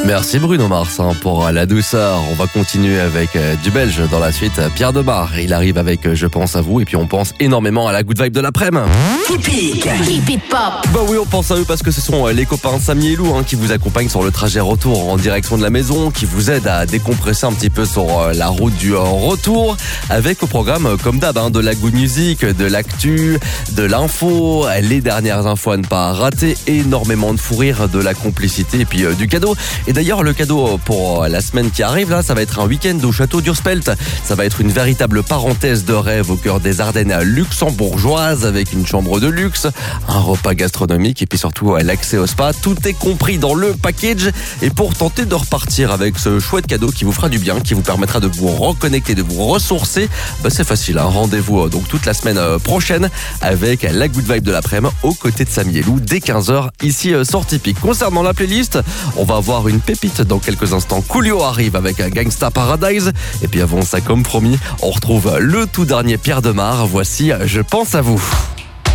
Merci Bruno Mars pour la douceur. On va continuer avec du belge dans la suite. Pierre Demar, il arrive avec Je pense à vous et puis on pense énormément à la good vibe de l'après-midi. Keep it pop. Bah oui, on pense à eux parce que ce sont les copains Samy et Lou qui vous accompagnent sur le trajet retour en direction de la maison, qui vous aident à décompresser un petit peu sur la route du retour avec au programme comme d'hab de la good music, de l'actu, de l'info, les dernières infos à ne pas rater, énormément de fou rire, de la complicité et puis du cadeau. Et d'ailleurs, le cadeau pour la semaine qui arrive, là, ça va être un week-end au château d'Urspelt. Ça va être une véritable parenthèse de rêve au cœur des Ardennes luxembourgeoises avec une chambre de luxe, un repas gastronomique et puis surtout l'accès au spa. Tout est compris dans le package. Et pour tenter de repartir avec ce chouette cadeau qui vous fera du bien, qui vous permettra de vous reconnecter, de vous ressourcer, c'est facile. Rendez-vous donc toute la semaine prochaine avec la good vibe de l'après-midi aux côtés de Samy et Lou dès 15h ici sur Tipeee. Concernant la playlist, on va avoir une pépite dans quelques instants. Coolio arrive avec Gangsta Paradise. Et puis avant ça, comme promis, on retrouve le tout dernier Pierre Demar. Voici Je pense à vous.